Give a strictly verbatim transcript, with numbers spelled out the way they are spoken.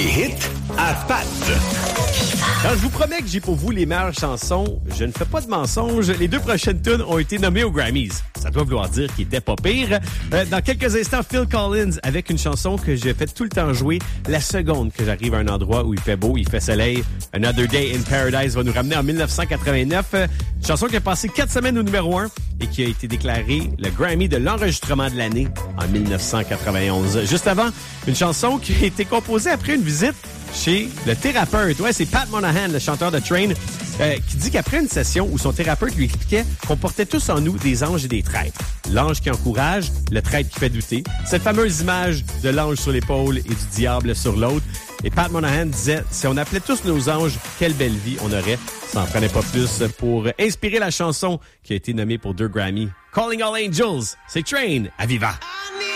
Les hits à Pat. Quand je vous promets que j'ai pour vous les meilleures chansons, je ne fais pas de mensonges. Les deux prochaines tunes ont été nommées aux Grammys. Ça doit vouloir dire qu'ils étaient pas pires. Euh, dans quelques instants, Phil Collins avec une chanson que j'ai fait tout le temps jouer. La seconde que j'arrive à un endroit où il fait beau, il fait soleil. Another Day in Paradise va nous ramener en dix-neuf cent quatre-vingt-neuf. Une chanson qui a passé quatre semaines au numéro un et qui a été déclarée le Grammy de l'enregistrement de l'année en dix-neuf cent quatre-vingt-onze. Juste avant, une chanson qui a été composée après une visite chez le thérapeute. Ouais, c'est Pat Monahan, le chanteur de Train, euh, qui dit qu'après une session où son thérapeute lui expliquait qu'on portait tous en nous des anges et des traîtres. L'ange qui encourage, le traître qui fait douter. Cette fameuse image de l'ange sur l'épaule et du diable sur l'autre. Et Pat Monahan disait, si on appelait tous nos anges, quelle belle vie on aurait. Ça en prenait pas plus pour inspirer la chanson qui a été nommée pour deux Grammy. Calling All Angels, c'est Train à Viva.